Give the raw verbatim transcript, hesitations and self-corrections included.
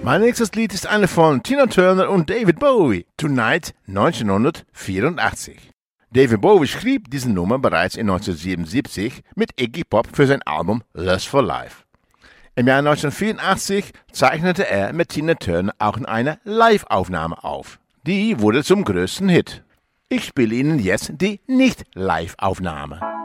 Mein nächstes Lied ist eine von Tina Turner und David Bowie, Tonight neunzehnhundertvierundachtzig. David Bowie schrieb diese Nummer bereits in neunzehnhundertsiebenundsiebzig mit Iggy Pop für sein Album Lust for Life. Im Jahr neunzehnhundertvierundachtzig zeichnete er mit Tina Turner auch in einer Live-Aufnahme auf. Die wurde zum größten Hit. Ich spiele Ihnen jetzt die Nicht-Live-Aufnahme.